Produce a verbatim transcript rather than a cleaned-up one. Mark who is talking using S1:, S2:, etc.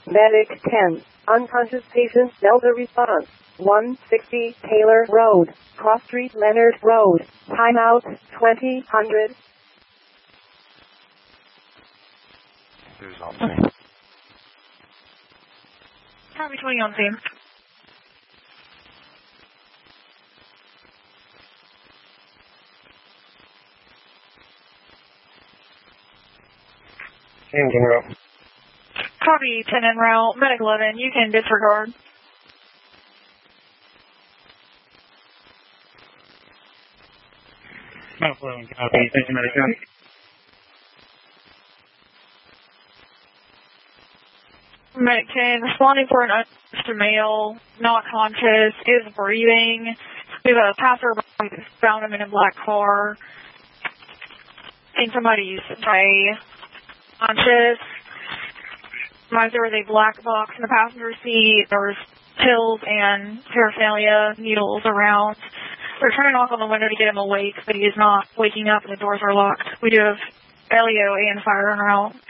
S1: Medic ten. Unconscious patient Delta response. one sixty Taylor Road. Cross Street Leonard Road. Timeout twenty hundred.
S2: Copy twenty on scene.
S3: ten en route.
S2: Copy ten en route. Medic eleven, you can disregard.
S3: Medic eleven, copy. Thank you, Medic ten.
S2: Medic ten, responding for an unregistered male, not conscious, is breathing. We have a passerby found him in a black car. And somebody's conscious. Reminds there was a black box in the passenger seat. There was pills and paraphernalia, needles around. We're trying to knock on the window to get him awake, but he is not waking up and the doors are locked. We do have L E O and fire en route.